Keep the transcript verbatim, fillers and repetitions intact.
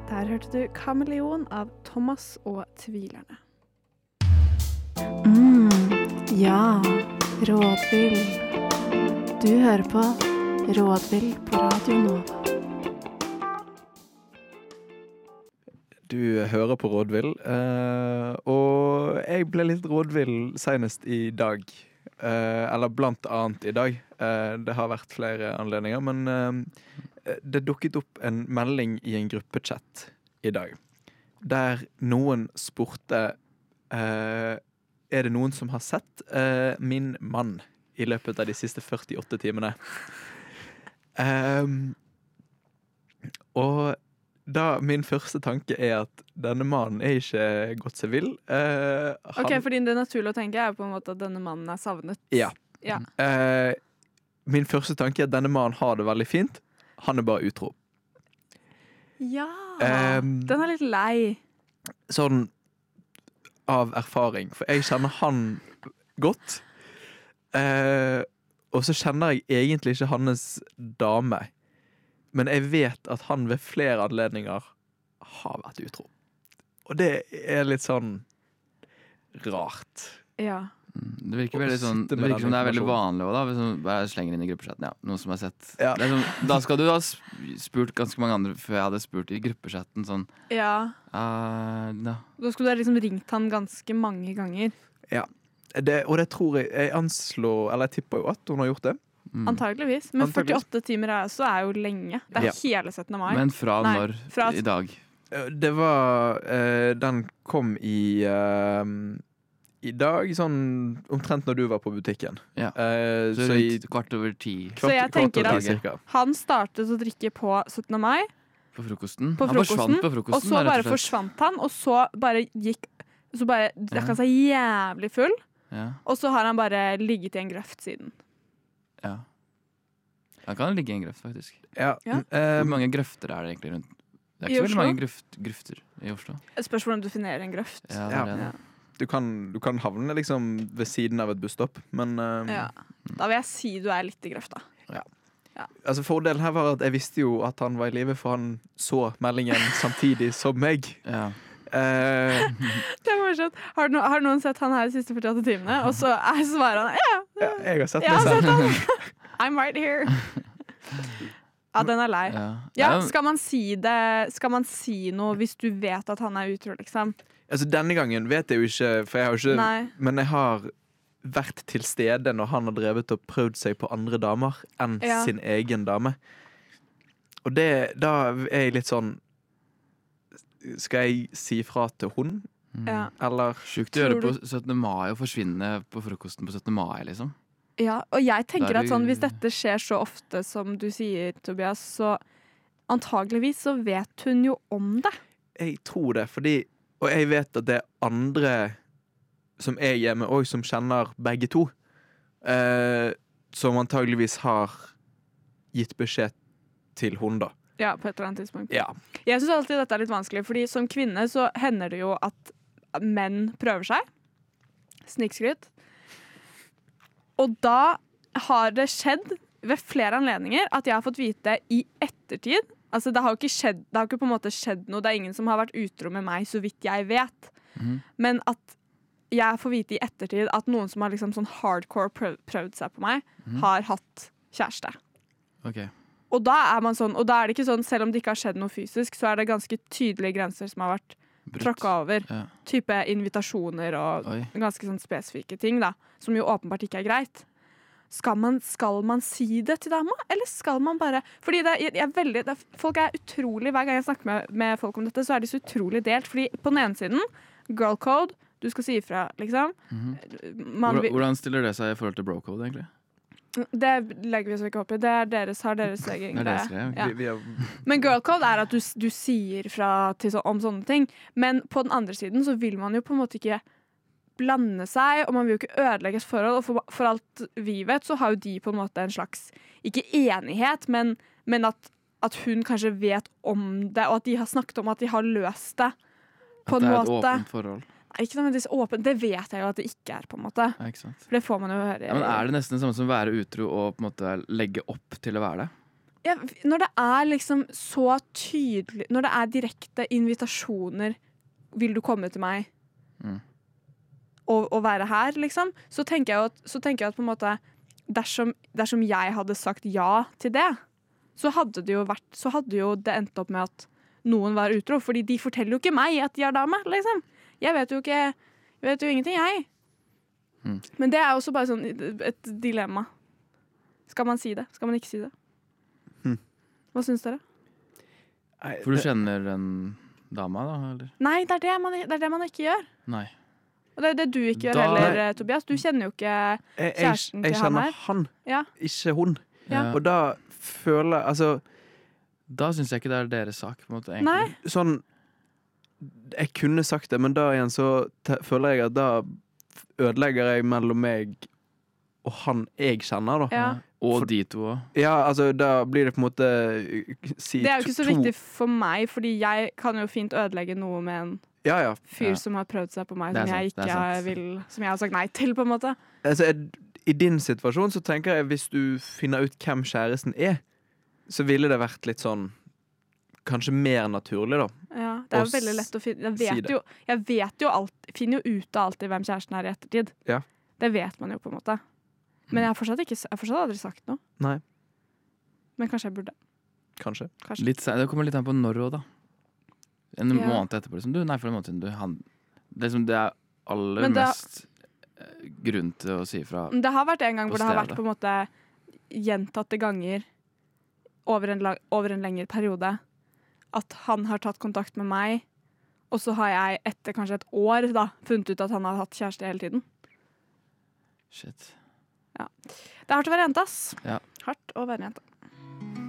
Der hørte du Kameleon av Thomas og Tvilerne. Mm, ja, rådvill. Du hører på Rådvill på Radio Nova. Du hører på Rådvill, eh, og jeg ble litt rådvill senest i dag. Eh, eller blant annet i dag. Eh, det har vært flere anledninger, men eh, det dukket opp en melding i en gruppechat i dag, der noen spurte eh, er det noen som har sett eh, min mann i løpet av de siste førtiåtte timene. Um, og da min første tanke er at denne mannen er ikke gått seg vill. Uh, han, Ok, fordi det naturlige å tenke er på en måte at denne mannen er savnet. Ja. Ja. Uh, min første tanke er at denne mannen har det veldig fint. Han er bare utro. Ja, Um, den er litt lei. Sånn av erfaring, for jeg kjenner han godt. Uh, og så kjenner jeg egentlig ikke hans dame. Men jeg vet at han ved flere anledninger har vært utro. Og det er litt sånn rart. Ja. Det virker veldig sånn Det virker som det er veldig vanlig også, da, hvis man bare slenger inn i gruppechatten. Ja, noen som har sett Ja. det er sånn, Da skal du ha spurt ganske mange andre før jeg hadde spurt i gruppechatten sånn Ja. uh, no. Da skulle du liksom ringt han ganske mange ganger. Ja. Det, og det tror jeg Jeg anslår, eller jeg tipper jo at hun har gjort det. mm. Antageligvis. Men Antageligvis. førtiåtte timer er, så er jo lenge. Det er Ja. hele syttende mai. Men fra Nei, når fra- i dag? Uh, Det var uh, Den kom i uh, I dag, sånn omtrent når du var på butikken. Ja. Uh, Så, så i rundt kvart over ti Så jeg tenker over at- ti, cirka. Han startet å drikke på syttende mai, på frokosten. På Han frokosten, forsvant på frokosten. og så da, rett bare slett. forsvant han, og så bare gikk Så bare drakk han seg jævlig full, Ja, og så har han bare ligget i en grøft siden. ja. Han kan ligge i en grøft, faktisk. Ja. Ja. uh, Hvor mange grøfter er det egentlig rundt? Det er I ikke så veldig Oslo? mange grøft, grøfter i Oslo. Et spørsmål om du definerer en grøft. Ja, det Ja. er det, da. Ja. du, kan, du kan havne liksom ved siden av et busstopp, men uh, Ja. Da vil jeg si du er litt i grøfta. altså fordelen her var at jeg visste jo at han var i live, for han så meldingen samtidig som meg. Ja. Uh, Det er morsomt. Har, no, har noen sett han her de siste førtiåtte timene? Og så er svaret han ja, ja, jeg har sett jeg meg har sett selv. han. I'm right here. Ja, den er lei. Ja. Ja, Ja, skal man si det Skal man si noe hvis du vet at han er utro, liksom? Altså denne gangen vet jeg jo ikke, for jeg har jo ikke Nei. men jeg har vært til stede når han har drevet og prøvd seg på andre damer enn Ja. sin egen dame. Og det, da er jeg litt sånn Skal jeg si fra til hun, Mm. Ja. eller Sjukt å gjøre Tror på syttende mai og forsvinne på frokosten på syttende mai, liksom. Ja, og jeg tenker Da er at sånn, du- hvis dette skjer så ofte som du sier, Tobias, så antageligvis så vet hun jo om det. Jeg tror det, fordi og jeg vet at det er andre som er hjemme og som kjenner begge to, eh, som antageligvis har gitt beskjed til hun, da. Ja, på et eller annet tidspunkt. Ja. Jeg synes alltid dette er litt vanskelig, fordi som kvinne så hender det jo at menn prøver seg. Snikskryt. Og da har det skjedd ved flere anledninger at jeg har fått vite i ettertid. Altså det har jo ikke skjedd, det har ikke på en måte skjedd noe. Det er ingen som har vært utro med meg, så vidt jeg vet. Mhm. Men at jeg får vite i ettertid at noen som har liksom sånn hardcore prøv, prøvd seg på meg, Mhm. har hatt kjæreste. Ok. Og da er man sånn, og da er det ikke sånn, selv om det ikke har skjedd noe fysisk, så er det ganske tydelige grenser som har vært Brutt. tråkka over. Ja. Type invitasjoner og Oi. ganske sånn spesifikke ting, da, som jo åpenbart ikke er greit. Skal man, skal man si det til dama, eller skal man bare Fordi det, er- jeg er veldig, det er, folk er utrolig, hver gang jeg snakker med, med folk om dette, så er de så utrolig delt. Fordi på den ene siden, girl code, du skal si ifra, liksom. Mhm. Man, Hvordan, vil- hvordan stiller det seg i forhold til bro code, egentlig? det legger vi oss ikke opp i. Det er deres, har deres egen Det er deres greie. greie, ok. Ja. Vi, vi har, Men girl code er at du, du sier fra til så, om sånne ting. Men på den andre siden så vil man jo på en måte ikke blande seg, og man vil jo ikke ødelegge et forhold. Og for, for alt vi vet, så har jo de på en måte en slags, ikke enighet, men, men at, at hun kanskje vet om det, og at de har snakket om at de har løst det på At en det er et måte. åpent forhold. Nei, ikke nødvendigvis åpent, det vet jeg jo at det ikke er, på en måte. Ja, ikke sant? For det får man jo høre. Ja, men er det nesten det samme som å være utro og på en måte legge opp til å være det? ja, når det er liksom så tydelig, når det er direkte invitasjoner, vil du komme til meg Mm. og, og være her, liksom, så tenker jeg jo at, så tenker jeg at på en måte, dersom, dersom jeg hadde sagt ja til det, så hadde det jo vært, så hadde jo det endt opp med at noen var utro, fordi de forteller jo ikke meg at de har dame, liksom. Jeg vet jo ikke, jeg vet jo ingenting, jeg. Mm. Men det er også bare sånn et dilemma. Skal man si det? Skal man ikke si det? Hm. Hva syns dere? Nei, For du det- kjenner den dama, da? Eller? Nei, det er det man, det er det man ikke gjør. Nei. Og det er det du ikke gjør Da- heller, Nei. eh, Tobias. Du kjenner jo ikke jeg, jeg, kjæresten jeg til han kjenner her. han, Ja. ikke hun. Ja. Og da føler jeg, altså, Da syns jeg ikke det er deres sak. På en måte, egentlig. Nei. sånn, jeg kunne sagt det, men da igjen så te- føler jeg at da ødelegger jeg mellom meg og han jeg kjenner, da. Ja. Og For- de to òg. Ja, altså, da blir det på en måte uh, si Det er jo ikke så to- viktig for meg, fordi jeg kan jo fint ødelegge noe med en Ja, ja. fyr Ja. som har prøvd seg på meg, Det er som jeg sant, det ikke er sant. vil, som jeg har sagt nei til, på en måte. Altså, jeg, I din situasjon så tenker jeg hvis du finner ut hvem kjæresten er, så ville det vært litt sånn kanskje mer naturlig, da. Ja, det er Og jo veldig lett å finne. Jeg si vet det. jo, jeg vet jo alt, finner jo ut av alltid hvem kjæresten er i ettertid. Ja. Det vet man jo på en måte. Men jeg har fortsatt, ikke, jeg har fortsatt aldri sagt noe. Nei, Men kanskje jeg burde. kanskje. Kanskje. Litt, se- det kommer litt an på når òg, da. En Ja. måned etterpå. Liksom. Du, nei, for en måned siden. Du, han, det, er liksom, det er aller Men det- mest eh, grunn til å si fra. Det har vært en gang På hvor det har vært stedet. på en måte gjentatte ganger over en, lang, over en lengre periode at han har tatt kontakt med meg, og så har jeg etter kanskje et år da, funnet ut at han har hatt kjæreste hele tiden. Shit. Det er hardt å være jente, ass. Ja. Hardt å være jente.